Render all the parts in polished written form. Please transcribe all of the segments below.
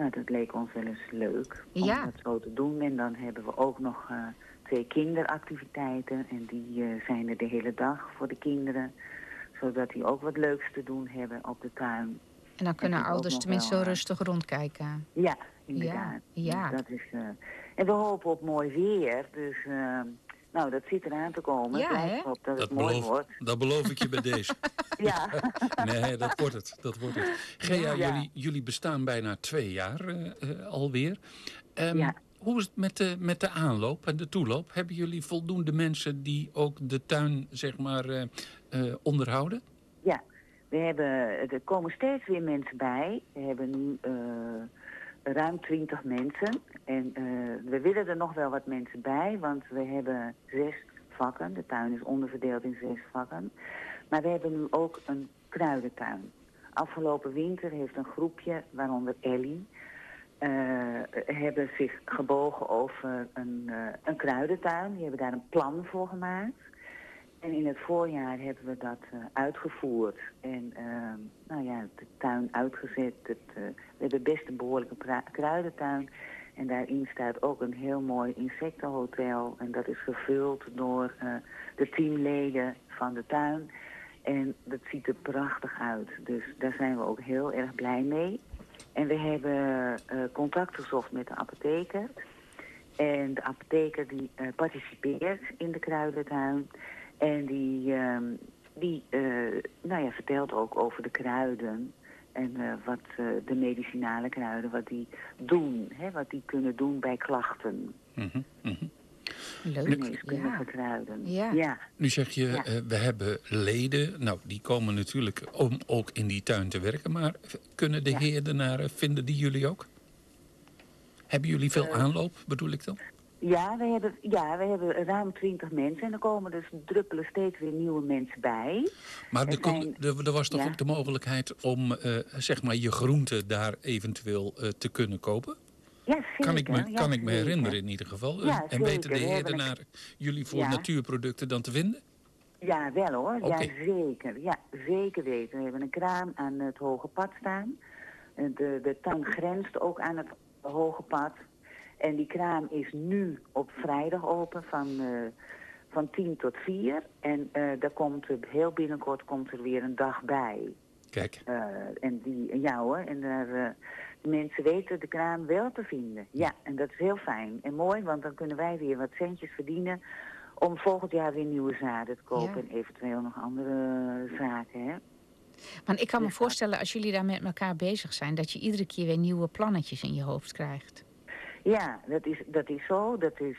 Nou, dat leek ons wel eens leuk om Ja. dat zo te doen. En dan hebben we ook nog 2 kinderactiviteiten. En die zijn er de hele dag voor de kinderen. Zodat die ook wat leuks te doen hebben op de tuin. En dan kunnen En ook ouders nog tenminste wel, rustig rondkijken. Ja, inderdaad. Ja. Dus dat is, en we hopen op mooi weer. Dus nou, dat zit eraan te komen. Ja, Het lijkt hè? erop dat het mooi wordt. Dat beloof ik je bij deze. Ja. Nee, dat wordt het. Gea, Ja. jullie bestaan bijna 2 jaar alweer. Ja. Hoe is het met de aanloop en de toeloop? Hebben jullie voldoende mensen die ook de tuin, zeg maar, onderhouden? Ja, er komen steeds weer mensen bij. We hebben nu ruim 20 mensen. En we willen er nog wel wat mensen bij, want we hebben 6 vakken. De tuin is onderverdeeld in 6 vakken. Maar we hebben nu ook een kruidentuin. Afgelopen winter heeft een groepje, waaronder Ellie, hebben zich gebogen over een kruidentuin. Die hebben daar een plan voor gemaakt. En in het voorjaar hebben we dat uitgevoerd. En nou ja, de tuin uitgezet. We hebben best een behoorlijke kruidentuin. En daarin staat ook een heel mooi insectenhotel. En dat is gevuld door de teamleden van de tuin. En dat ziet er prachtig uit. Dus daar zijn we ook heel erg blij mee. En we hebben contact gezocht met de apotheker. En de apotheker die participeert in de kruidentuin. En die nou ja, vertelt ook over de kruiden. En wat de medicinale kruiden, wat die doen. Hè, wat die kunnen doen bij klachten. Mm-hmm. Leuk, Geneeskundige kruiden. Ja. Ja. Nu zeg je, we hebben leden. Nou, die komen natuurlijk om ook in die tuin te werken. Maar kunnen de heerdenaren, vinden die jullie ook? Hebben jullie veel aanloop, bedoel ik dan? Ja, we hebben ruim 20 mensen. En er komen dus druppelen steeds weer nieuwe mensen bij. Maar er was toch ook de mogelijkheid om zeg maar je groenten daar eventueel te kunnen kopen? Ja, zeker. Kan ik me herinneren in ieder geval. Ja, en weten de heerdenaren jullie voor natuurproducten dan te vinden? Ja, wel hoor. Okay. Ja, zeker. Ja, zeker weten. We hebben een kraam aan het Hoge Pad staan. De tuin grenst ook aan het Hoge Pad. En die kraam is nu op vrijdag open van 10 tot 4. En daar komt heel binnenkort komt er weer een dag bij. Kijk. En daar, de mensen weten de kraam wel te vinden. Ja, en dat is heel fijn en mooi, want dan kunnen wij weer wat centjes verdienen om volgend jaar weer nieuwe zaden te kopen en eventueel nog andere zaken, hè. Maar ik kan me voorstellen, als jullie daar met elkaar bezig zijn, dat je iedere keer weer nieuwe plannetjes in je hoofd krijgt. Ja, dat is zo.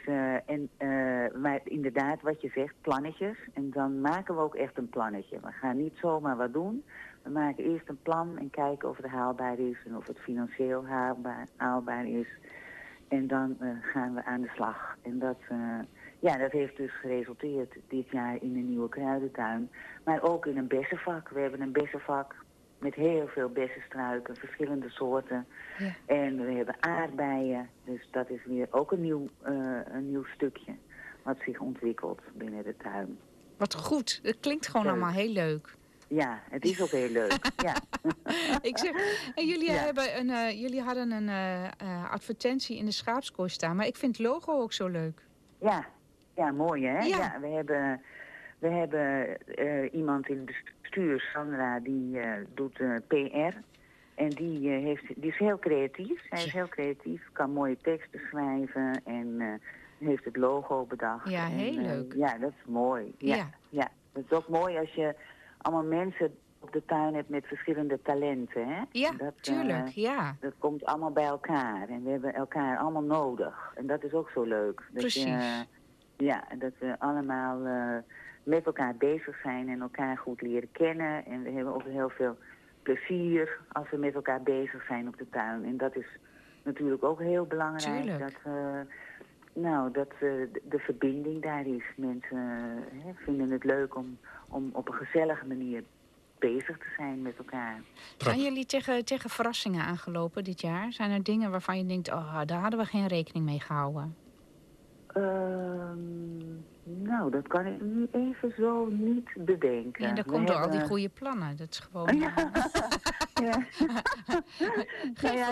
Maar inderdaad, wat je zegt, plannetjes. En dan maken we ook echt een plannetje. We gaan niet zomaar wat doen. We maken eerst een plan en kijken of het haalbaar is en of het financieel haalbaar is. En dan gaan we aan de slag. En dat heeft dus geresulteerd dit jaar in een nieuwe kruidentuin. Maar ook in een bessenvak. We hebben een bessenvak met heel veel bessenstruiken, verschillende soorten. Ja. En we hebben aardbeien. Dus dat is weer ook een nieuw stukje wat zich ontwikkelt binnen de tuin. Wat goed. Het klinkt gewoon allemaal heel leuk. Ja, het is ook heel leuk. Ja. Ik zeg, en jullie hadden een advertentie in de schaapskooi staan. Maar ik vind het logo ook zo leuk. Ja, mooi hè? Ja. Ja, we hebben iemand in het bestuur, Sandra, die doet PR. En die is heel creatief. Hij is heel creatief, kan mooie teksten schrijven en heeft het logo bedacht. Ja, heel leuk. Ja, dat is mooi. Ja. Dat is ook mooi als je allemaal mensen op de tuin hebt met verschillende talenten. Hè? Ja, tuurlijk, ja. Dat komt allemaal bij elkaar. En we hebben elkaar allemaal nodig. En dat is ook zo leuk. Precies. Dat we allemaal met elkaar bezig zijn en elkaar goed leren kennen. En we hebben ook heel veel plezier als we met elkaar bezig zijn op de tuin. En dat is natuurlijk ook heel belangrijk. Tuurlijk. Dat de verbinding daar is. Mensen vinden het leuk om op een gezellige manier bezig te zijn met elkaar. Zijn jullie tegen verrassingen aangelopen dit jaar? Zijn er dingen waarvan je denkt, daar hadden we geen rekening mee gehouden? Dat kan ik nu even zo niet bedenken. Ja, dat komt door al die goede plannen. Dat is gewoon...